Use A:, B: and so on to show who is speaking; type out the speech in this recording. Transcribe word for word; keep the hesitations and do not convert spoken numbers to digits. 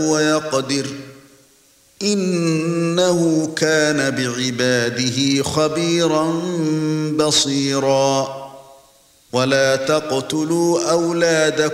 A: ويقدر إنه كان بعباده خبيرا بصيرا ولا تقتلوا أولادكم